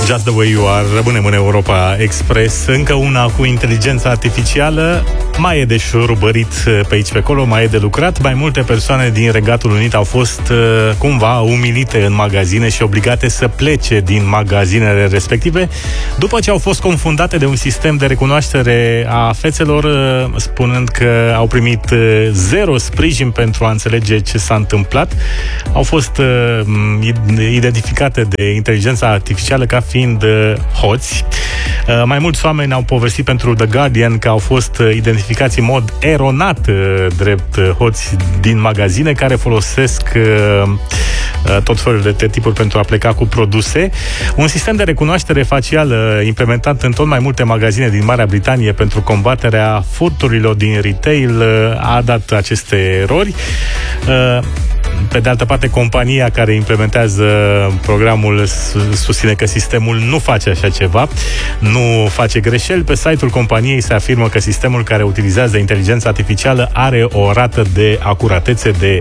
Just the way you are. Rămânem în Europa Express. Încă una cu inteligența artificială. Mai e de șurubărit pe aici pe acolo, mai e de lucrat. Mai multe persoane din Regatul Unit au fost cumva umilite în magazine și obligate să plece din magazinele respective după ce au fost confundate de un sistem de recunoaștere a fețelor, spunând că au primit zero sprijin pentru a înțelege ce s-a întâmplat. Au fost identificate de inteligența artificială ca fiind hoți. Mai mulți oameni au povestit pentru The Guardian că au fost identificați în mod eronat drept hoți din magazine care folosesc tot felul de tipuri pentru a pleca cu produse. Un sistem de recunoaștere facială implementat în tot mai multe magazine din Marea Britanie pentru combaterea furturilor din retail a dat aceste erori. Pe de altă parte, compania care implementează programul susține că sistemul nu face așa ceva, nu face greșeli. Pe site-ul companiei se afirmă că sistemul care utilizează inteligența artificială are o rată de acuratețe de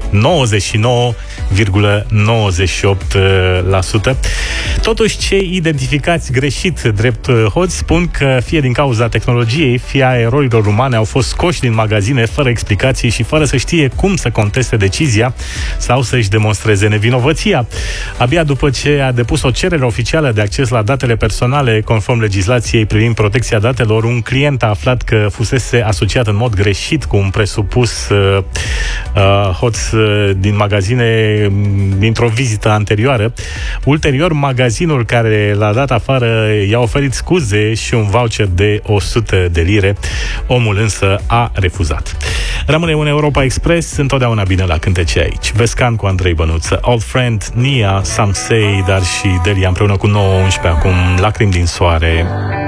99,98%. Totuși, cei identificați greșit drept hoți spun că fie din cauza tehnologiei, fie a erorilor umane, au fost scoși din magazine fără explicații și fără să știe cum să conteste decizia sau să-și demonstreze nevinovăția. Abia după ce a depus o cerere oficială de acces la datele personale, conform legislației privind protecția datelor, un client a aflat că fusese asociat în mod greșit cu un presupus hoț din magazine dintr-o vizită anterioară. Ulterior, magazinul care l-a dat afară i-a oferit scuze și un voucher de 100 de lire. Omul însă a refuzat. Rămâne un Europa Express, întotdeauna bine la cântece aici. Vescan cu Andrei Bănuță, Old Friend, Nia, Some Say, dar și Delia împreună cu 9-11 acum, Lacrimi din soare.